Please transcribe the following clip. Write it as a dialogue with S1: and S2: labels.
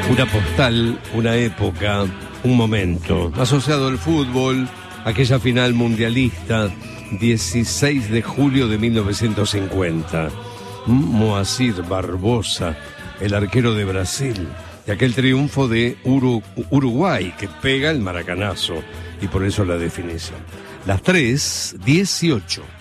S1: Una postal, una época, un momento. Asociado al fútbol, aquella final mundialista, 16 de julio de 1950. Moacir Barbosa, el arquero de Brasil. Y aquel triunfo de Uruguay, que pega el maracanazo. Y por eso la definición. Las 3:18.